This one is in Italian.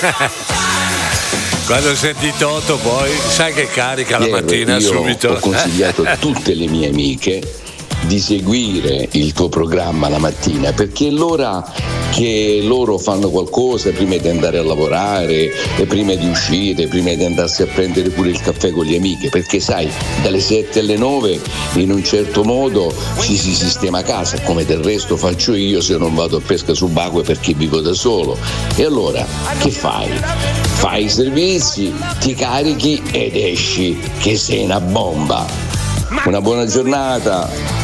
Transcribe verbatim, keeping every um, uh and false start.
Quando senti Toto poi sai che carica la Piero, mattina io subito. Ho consigliato a tutte le mie amiche di seguire il tuo programma la mattina, perché è l'ora che loro fanno qualcosa prima di andare a lavorare e prima di uscire, prima di andarsi a prendere pure il caffè con le amiche, perché sai, dalle sette alle nove in un certo modo ci si sistema a casa, come del resto faccio io se non vado a pesca subacquea perché vivo da solo. E allora che fai? Fai i servizi, ti carichi ed esci che sei una bomba. Una buona giornata.